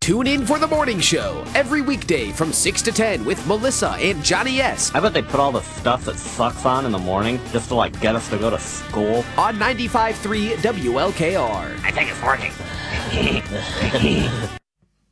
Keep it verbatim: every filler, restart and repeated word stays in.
Tune in for The Morning Show every weekday from six to ten with Melissa and Johnny S. I bet they put all the stuff that sucks on in the morning just to, like, get us to go to school. On ninety-five point three W L K R. I think it's working.